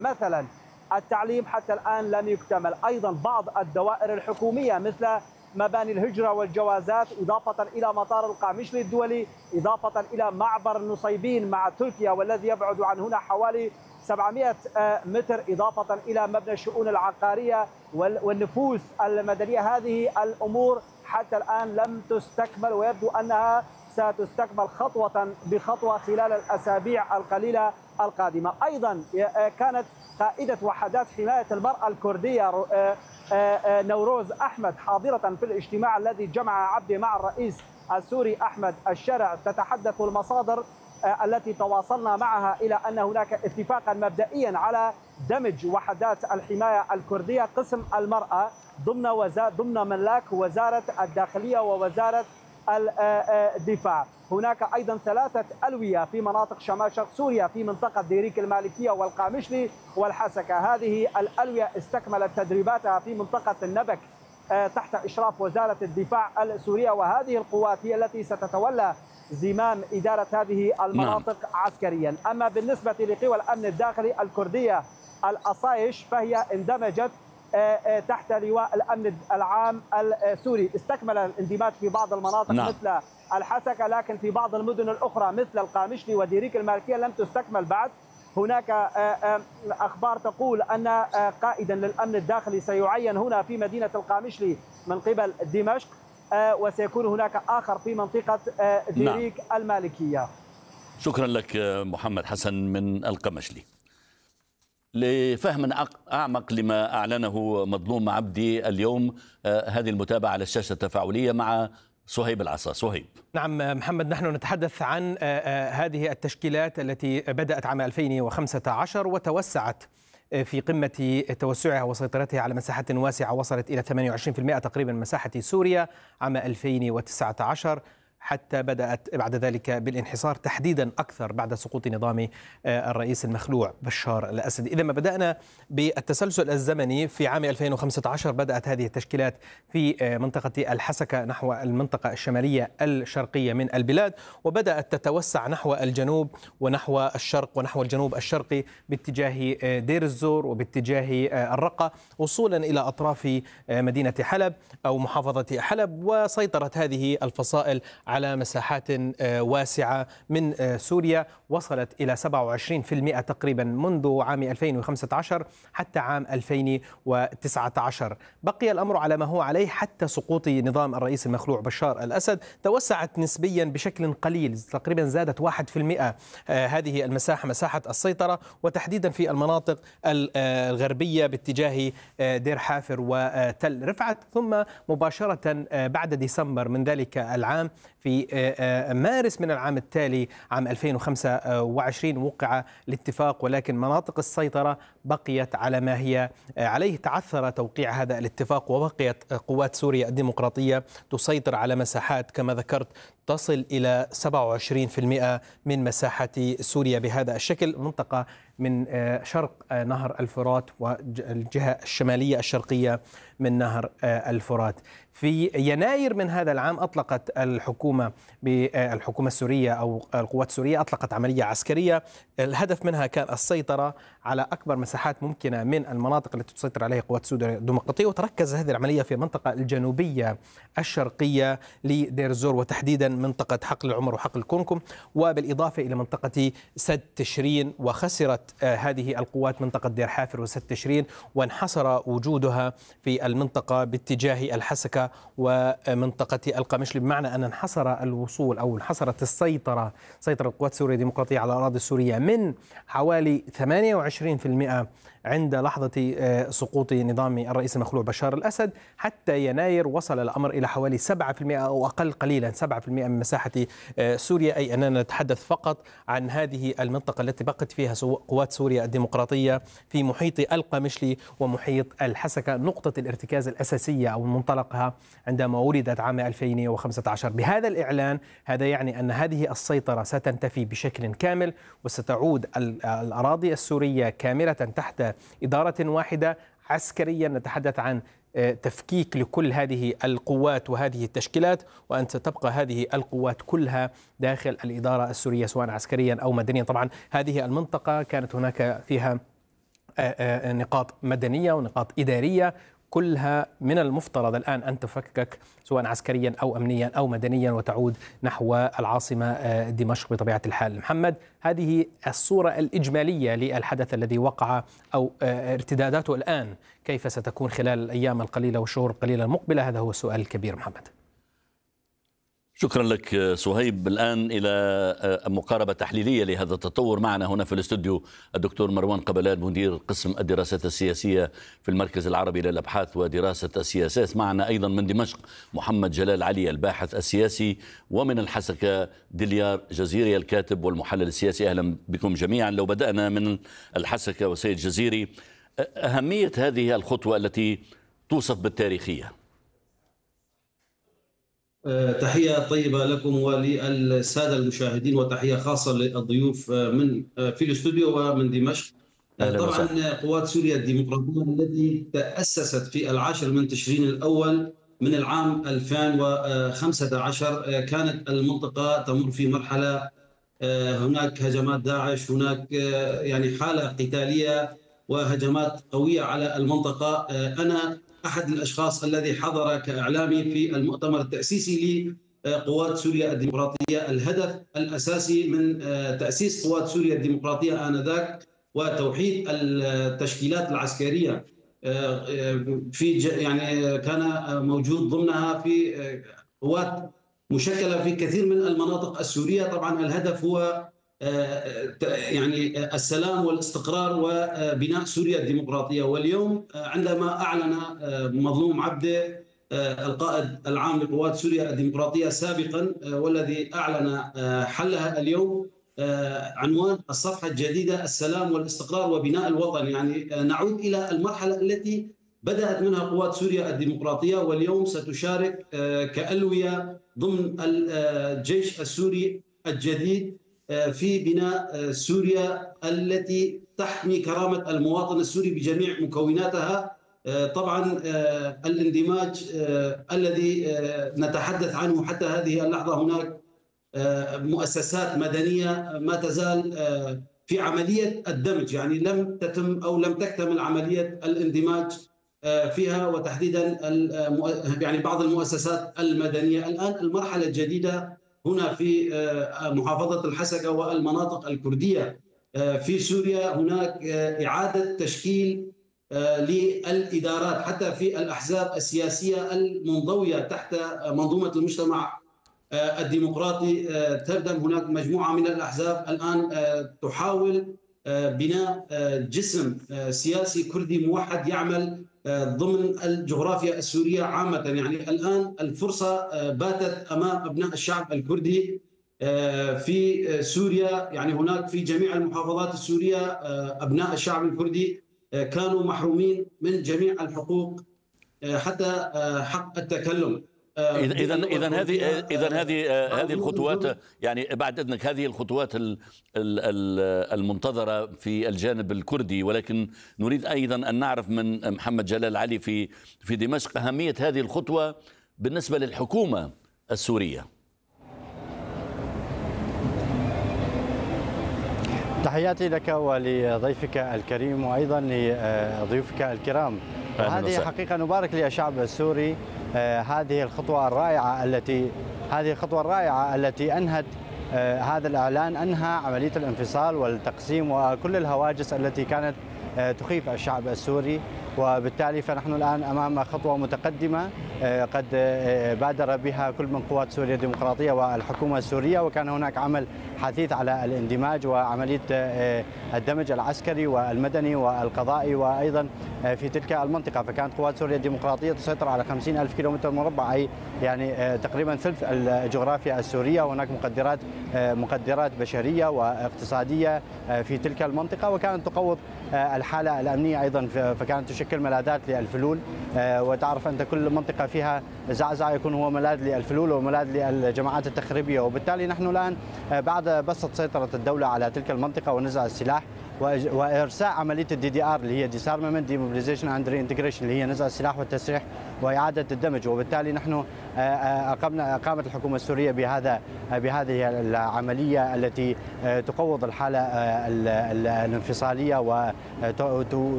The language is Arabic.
مثلا التعليم حتى الآن لم يكتمل، أيضا بعض الدوائر الحكومية مثل مباني الهجرة والجوازات، إضافة إلى مطار القامشلي الدولي، إضافة إلى معبر النصيبين مع تركيا والذي يبعد عن هنا حوالي 700 متر، إضافة إلى مبنى الشؤون العقارية والنفوس المدنية. هذه الأمور حتى الآن لم تستكمل، ويبدو أنها ستستكمل خطوة بخطوة خلال الأسابيع القليلة القادمة. أيضا كانت قائدة وحدات حماية المرأة الكردية نوروز أحمد حاضرة في الاجتماع الذي جمع عبده مع الرئيس السوري أحمد الشرع. تتحدث المصادر التي تواصلنا معها إلى أن هناك اتفاقا مبدئيا على دمج وحدات الحماية الكردية قسم المرأة ضمن ملاك وزارة الداخلية ووزارة الدفاع. هناك أيضا 3 ألوية في مناطق شمال شرق سوريا في منطقة ديريك المالكية والقامشلي والحسكة. هذه الألوية استكملت تدريباتها في منطقة النبك تحت إشراف وزارة الدفاع السورية، وهذه القوات هي التي ستتولى زمام إدارة هذه المناطق عسكريا. أما بالنسبة لقوى الأمن الداخلي الكردية الأصايش فهي اندمجت تحت لواء الأمن العام السوري، استكمل الاندماج في بعض المناطق مثل الحسكة، لكن في بعض المدن الأخرى مثل القامشلي وديريك المالكية لم تستكمل بعد. هناك أخبار تقول أن قائدا للأمن الداخلي سيعين هنا في مدينة القامشلي من قبل دمشق، وسيكون هناك آخر في منطقة ديريك المالكية. شكرا لك محمد حسن من القمشلي. لفهم أعمق لما أعلنه مظلوم عبدي اليوم، هذه المتابعة على الشاشة التفاعلية مع صهيب العصا. صهيب. نعم محمد، نحن نتحدث عن هذه التشكيلات التي بدأت عام 2015 وتوسعت في قمة توسعها وسيطرتها على مساحة واسعة، وصلت إلى 28% تقريبا مساحة سوريا عام 2019، حتى بدأت بعد ذلك بالانحصار تحديدا أكثر بعد سقوط نظام الرئيس المخلوع بشار الأسد. إذا ما بدأنا بالتسلسل الزمني في عام 2015 بدأت هذه التشكيلات في منطقة الحسكة نحو المنطقة الشمالية الشرقية من البلاد، وبدأت تتوسع نحو الجنوب ونحو الشرق ونحو الجنوب الشرقي باتجاه دير الزور وباتجاه الرقة، وصولا إلى أطراف مدينة حلب أو محافظة حلب. وسيطرت هذه الفصائل على مساحات واسعة من سوريا، وصلت إلى 27% تقريبا منذ عام 2015 حتى عام 2019. بقي الأمر على ما هو عليه حتى سقوط نظام الرئيس المخلوع بشار الأسد. توسعت نسبيا بشكل قليل، تقريبا زادت 1% هذه المساحة، مساحة السيطرة، وتحديدا في المناطق الغربية باتجاه دير حافر وتل رفعت. ثم مباشرة بعد ديسمبر من ذلك العام في مارس من العام التالي عام 2025 وقع الاتفاق، ولكن مناطق السيطرة بقيت على ما هي عليه. تعثر توقيع هذا الاتفاق، وبقيت قوات سوريا الديمقراطية تسيطر على مساحات كما ذكرت تصل إلى 27% من مساحة سوريا بهذا الشكل، منطقة من شرق نهر الفرات والجهة الشمالية الشرقية من نهر الفرات. في يناير من هذا العام أطلقت الحكومة السورية أو القوات السورية أطلقت عملية عسكرية الهدف منها كان السيطرة على أكبر مساحات ممكنة من المناطق التي تسيطر عليها قوات سوريا الديمقراطية، وتركز هذه العملية في المنطقة الجنوبية الشرقية لدير الزور، وتحديدا منطقة حقل العمر وحقل الكركم، وبالإضافة إلى منطقة سد تشرين. وخسرت هذه القوات منطقة دير حافر وسد تشرين، وانحصر وجودها في المنطقة باتجاه الحسكة ومنطقة القمشلي، بمعنى أن انحصر الوصول أو انحصرت سيطرة القوات السورية الديمقراطية على الأراضي السورية من حوالي 28% عند لحظة سقوط نظام الرئيس المخلوع بشار الأسد حتى يناير وصل الأمر إلى حوالي 7% أو أقل قليلا 7% من مساحة سوريا، أي أننا نتحدث فقط عن هذه المنطقة التي بقت فيها قوات سوريا الديمقراطية في محيط القمشلي ومحيط الحسكة، نقطة الارتكاز الأساسية أو منطلقها عندما ولدت عام 2015. بهذا الإعلان هذا يعني أن هذه السيطرة ستنتفي بشكل كامل، وستعود الأراضي السورية كاملة تحت إدارة واحدة عسكريا. نتحدث عن تفكيك لكل هذه القوات وهذه التشكيلات، وأن ستبقى هذه القوات كلها داخل الإدارة السورية سواء عسكريا أو مدنيا. طبعا هذه المنطقة كانت هناك فيها نقاط مدنية ونقاط إدارية، كلها من المفترض الآن أن تفكك سواء عسكريا أو أمنيا أو مدنيا وتعود نحو العاصمة دمشق بطبيعة الحال. محمد، هذه الصورة الإجمالية للحدث الذي وقع أو ارتداداته الآن، كيف ستكون خلال الأيام القليلة والشهور القليلة المقبلة؟ هذا هو السؤال الكبير. محمد، شكرا لك صهيب. الآن إلى مقاربة تحليلية لهذا التطور. معنا هنا في الاستوديو الدكتور مروان قبلان، مدير قسم الدراسات السياسية في المركز العربي للأبحاث ودراسة السياسات. معنا أيضا من دمشق محمد جلال علي الباحث السياسي، ومن الحسكة دليار جزيري الكاتب والمحلل السياسي. أهلا بكم جميعا. لو بدأنا من الحسكة وسيد جزيري، أهمية هذه الخطوة التي توصف بالتاريخية. تحية طيبة لكم وللسادة المشاهدين، وتحية خاصة للضيوف من في الاستوديو ومن دمشق. طبعا قوات سوريا الديمقراطية التي تأسست في 10 من تشرين الأول من العام 2015 كانت المنطقة تمر في مرحلة هناك هجمات داعش، هناك يعني حالة قتالية وهجمات قوية على المنطقة. أنا أحد الأشخاص الذي حضر كإعلامي في المؤتمر التأسيسي لقوات سوريا الديمقراطية. الهدف الأساسي من تأسيس قوات سوريا الديمقراطية آنذاك وتوحيد التشكيلات العسكرية في يعني كان موجود ضمنها في قوات مشكلة في كثير من المناطق السورية. طبعا الهدف هو يعني السلام والاستقرار وبناء سوريا الديمقراطية. واليوم عندما أعلن مظلوم عبده القائد العام لقوات سوريا الديمقراطية سابقا والذي أعلن حلها اليوم، عنوان الصفحة الجديدة السلام والاستقرار وبناء الوطن، يعني نعود إلى المرحلة التي بدأت منها قوات سوريا الديمقراطية، واليوم ستشارك كألوية ضمن الجيش السوري الجديد في بناء سوريا التي تحمي كرامة المواطن السوري بجميع مكوناتها. طبعا الاندماج الذي نتحدث عنه حتى هذه اللحظة، هناك مؤسسات مدنية ما تزال في عملية الدمج، يعني لم تتم أو لم تكتمل عملية الاندماج فيها، وتحديدا يعني بعض المؤسسات المدنية. الآن المرحلة الجديدة هنا في محافظة الحسكة والمناطق الكردية في سوريا، هناك إعادة تشكيل للإدارات حتى في الأحزاب السياسية المنضوية تحت منظومة المجتمع الديمقراطي. تبدأ هناك مجموعة من الأحزاب الآن تحاول بناء جسم سياسي كردي موحد يعمل ضمن الجغرافيا السورية عامة. يعني الآن الفرصة باتت أمام أبناء الشعب الكردي في سوريا، يعني هناك في جميع المحافظات السورية أبناء الشعب الكردي كانوا محرومين من جميع الحقوق حتى حق التكلم. إذا هذه الخطوات، يعني بعد إذنك، هذه الخطوات المنتظرة في الجانب الكردي، ولكن نريد أيضا أن نعرف من محمد جلال علي في دمشق أهمية هذه الخطوة بالنسبة للحكومة السورية. تحياتي لك ولضيفك الكريم وأيضا لضيوفك الكرام. هذه حقيقة نبارك للشعب السوري هذه الخطوة الرائعة التي أنهت هذا الإعلان، أنهى عملية الانفصال والتقسيم وكل الهواجس التي كانت تخيف الشعب السوري. وبالتالي فنحن الآن أمام خطوة متقدمة قد بادر بها كل من قوات سوريا الديمقراطية والحكومة السورية، وكان هناك عمل حثيث على الاندماج وعملية الدمج العسكري والمدني والقضائي وأيضا في تلك المنطقة. فكانت قوات سوريا الديمقراطية تسيطر على 50,000 كيلومتر مربع، أي يعني تقريبا ثلث الجغرافيا السورية، وهناك مقدرات بشرية واقتصادية في تلك المنطقة، وكانت تقوض الحالة الأمنية أيضا، فكانت تشكل ملاذات للفلول. وتعرف أنت كل منطقة فيها زعزعة يكون هو ملاذ للفلول وملاذ للجماعات التخريبية. وبالتالي نحن الآن بعد بسط سيطرة الدولة على تلك المنطقة ونزع السلاح وارساء عمليه الدي دي ار اللي هي ديسارممنت ديموبيلايزيشن اند رينتجريشن اللي هي نزع السلاح والتسريح واعاده الدمج. وبالتالي نحن قامت الحكومه السوريه بهذه العمليه التي تقوض الحاله الانفصاليه